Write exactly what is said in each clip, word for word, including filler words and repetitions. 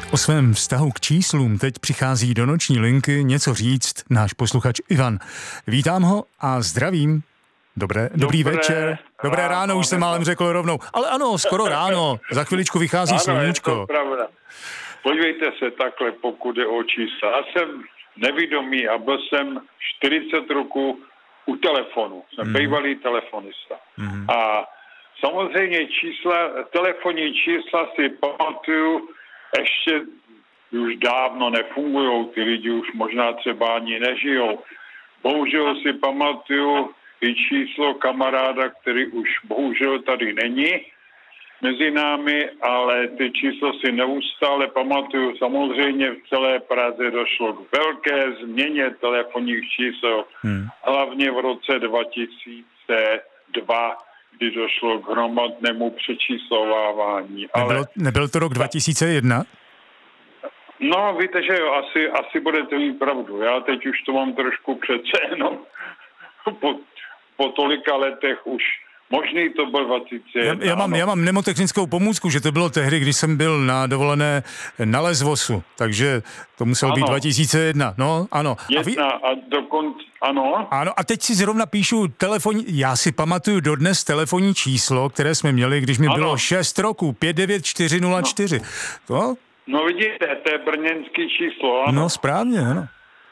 O svém vztahu k číslům teď přichází do noční linky něco říct náš posluchač Ivan. Vítám ho a zdravím. Dobré, dobrý Dobré večer. Dobré ráno, ráno, už jsem málem řekl rovnou. Ale ano, skoro ráno. Za chviličku vychází ano, sluníčko. Je to pravda. Podívejte se takhle, pokud je o čísla. Já jsem nevědomý a byl jsem čtyřicet roků u telefonu. Jsem mm. bývalý telefonista. Mm. A samozřejmě čísla, telefonní čísla si pamatuju, ještě už dávno nefungujou, ty lidi už možná třeba ani nežijou. Bohužel si pamatuju i číslo kamaráda, který už bohužel tady není mezi námi, ale ty číslo si neustále pamatuju. Samozřejmě v celé Praze došlo k velké změně telefonních čísel, hmm. hlavně v roce dva tisíce dva, kdy došlo k hromadnému přečíslovávání. Nebyl, ale... nebyl to rok dva tisíce jedna? No, víte, že jo, asi, asi budete mít pravdu. Já teď už to mám trošku přece jenom po, po tolika letech už. Možný to byl dva tisíce jedna. Já, já, mám, já mám mnemotechnickou pomůcku, že to bylo tehdy, když jsem byl na dovolené na Lesvosu, takže to muselo ano. být dva tisíce jedna. No, ano. Jedna a, vy... a dokonce, ano. Ano, a teď si zrovna píšu telefonní, já si pamatuju dodnes telefonní číslo, které jsme měli, když mi ano. bylo šest roků, pět devět čtyři nula čtyři. No. To? No vidíte, to je brněnský číslo, ano. No správně, ano.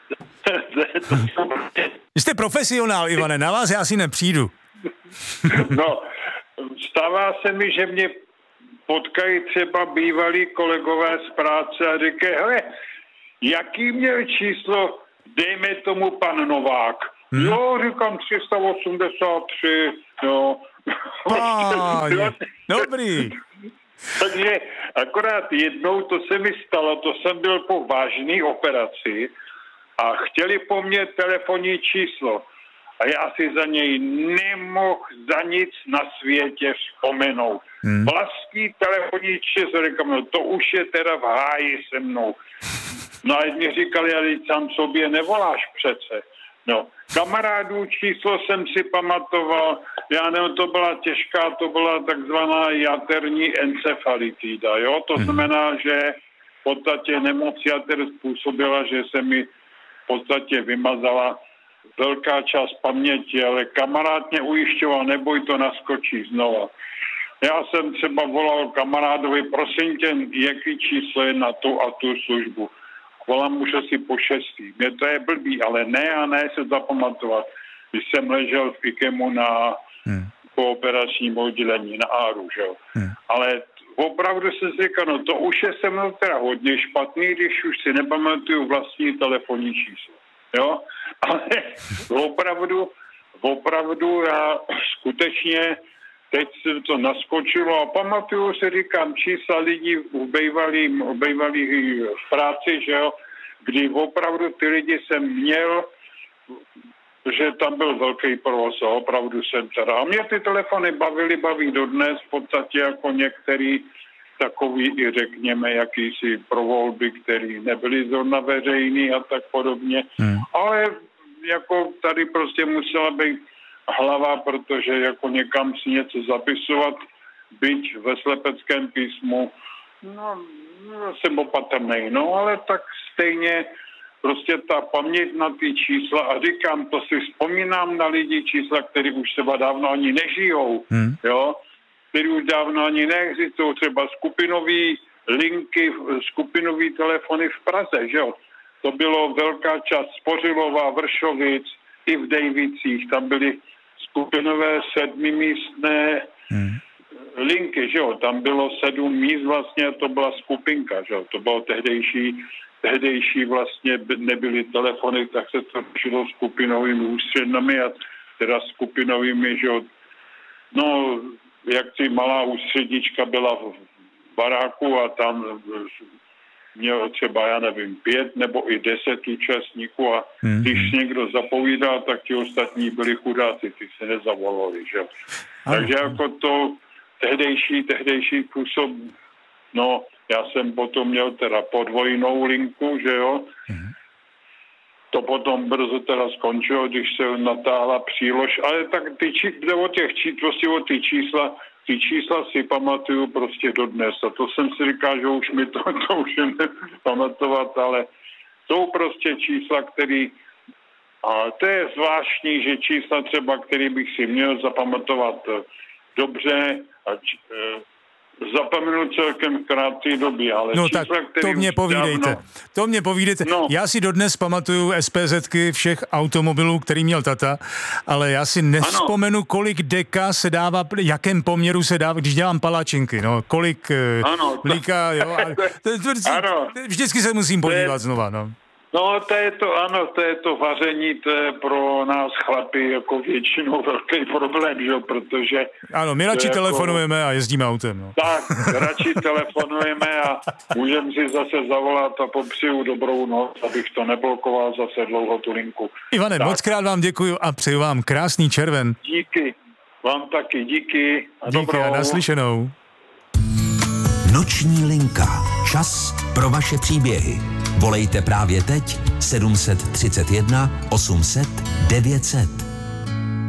Jste profesionál, Ivane, na vás já si nepřijdu. No, stává se mi, že mě potkají třeba bývalí kolegové z práce a říkají, hele, jaký měl číslo, dejme tomu pan Novák. Hmm. Jo, říkám tři sta osmdesát tři, jo. Páně, dobrý. Takže akorát jednou to se mi stalo, to jsem byl po vážné operaci a chtěli po mně telefonní číslo. A já si za něj nemohl za nic na světě vzpomenout. Hmm. Vlastní telefonní číslo, říkám, no to už je teda v háji se mnou. No a mi říkali, ale sám sobě nevoláš přece. No, kamarádů číslo jsem si pamatoval, já nevím, to byla těžká, to byla takzvaná jaterní encefalitida, jo? To hmm. znamená, že v podstatě nemoc jater způsobila, že se mi v podstatě vymazala velká část paměti, ale kamarád mě ujišťoval, neboj, to naskočí znova. Já jsem třeba volal kamarádovi, prosím tě, jaký číslo je na tu a tu službu. Volám už asi po šestý. Mě to je blbý, ale ne a ne se zapamatovat. Když jsem ležel v IKEMu na hmm. pooperačním oddělení, na Áru, že jo. Hmm. Ale opravdu jsem si říkal, no to už je se mnou teda hodně špatný, když už si nepamatuju vlastní telefonní číslo. Jo, ale opravdu, opravdu já skutečně teď se to naskočilo a pamatuju si, říkám, čísla lidí ubejvalý, ubejvalý v práci, že jo, kdy opravdu ty lidi jsem měl, že tam byl velký provoz a opravdu jsem teda. A mě ty telefony bavily, baví dodnes, v podstatě jako některý takový i řekněme jakýsi provolby, který nebyly zrovna veřejný a tak podobně. Hmm. Ale jako tady prostě musela být hlava, protože jako někam si něco zapisovat, byť ve slepeckém písmu, no, jsem opatrnej, no ale tak stejně prostě ta paměť na ty čísla a říkám, to si vzpomínám na lidi čísla, který už třeba dávno ani nežijou, hmm. jo, který už dávno ani neexistují, třeba skupinový linky, skupinový telefony v Praze, že jo. To bylo velká část Spořilova, Vršovic, i v Dejvicích, tam byly skupinové sedmimístné hmm. linky, že jo. Tam bylo sedm míst vlastně, to byla skupinka, že jo. To bylo tehdejší, tehdejší vlastně nebyly telefony, tak se to řešilo skupinovými ústřednami a teda skupinovými, že jo. No, jak si malá ústřednička byla v baráku a tam měl třeba, já nevím, pět nebo i deset účastníků a mm-hmm. když někdo zapovídal, tak ti ostatní byli chudáci, ty se nezavolali, že jo. Takže jako to tehdejší, tehdejší způsob, no, já jsem potom měl teda podvojnou linku, že jo. Mm-hmm. To potom brzo teda skončilo, když se natáhla přílož, ale tak ty či, o těch či, prostě o ty čísla ty čísla si pamatuju prostě dodnes. A to jsem si říkal, že už mi to, to už pamatovat, ale jsou prostě čísla, které... A to je zvláštní, že čísla třeba, který bych si měl zapamatovat dobře, a č, e, zapomenu celkem v krátké době, ale no čísla, tak to mě povídejte. Dávno... To mě povídejte. No. Já si dodnes pamatuju SPZky všech automobilů, který měl tata, ale já si nevzpomenu, kolik deka se dává, jakém poměru se dává, když dělám palačinky, no, kolik ano, líka, jo. A, ano. Vždycky se musím podívat je... znova, no. No, to je to, ano, to je to vaření, to je pro nás chlapi jako většinou velký problém, že? Protože... Ano, my radši telefonujeme jako... a jezdíme autem, no. Tak, radši telefonujeme a můžeme si zase zavolat a popřeju dobrou noc, abych to neblokoval zase dlouho tu linku. Ivane, tak. Moc krát vám děkuju a přeju vám krásný červen. Díky, vám taky, díky a díky dobrou. A naslyšenou. Noční linka. Čas pro vaše příběhy. Volejte právě teď sedm set třicet jedna osm set devět set.